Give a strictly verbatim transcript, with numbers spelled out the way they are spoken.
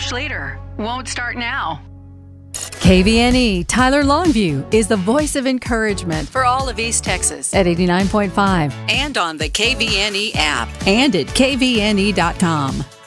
Schluter won't start now. K V N E Tyler Longview is the voice of encouragement for all of East Texas at eighty-nine point five and on the K V N E app and at K V N E dot com.